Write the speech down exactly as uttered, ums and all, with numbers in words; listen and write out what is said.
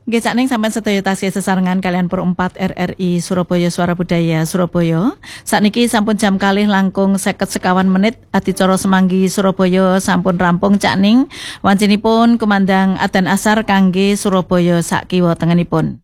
Nggih sakning sampean sedaya tasih sesarengan kalian Pro empat R R I Surabaya Suara Budaya Surabaya. Sakniki sampun jam kalih langkung seket sekawan menit adicara semanggi Surabaya sampun rampung cakning. Wancinipun kumandang adzan asar kangge Surabaya sak kiwa tengenipun.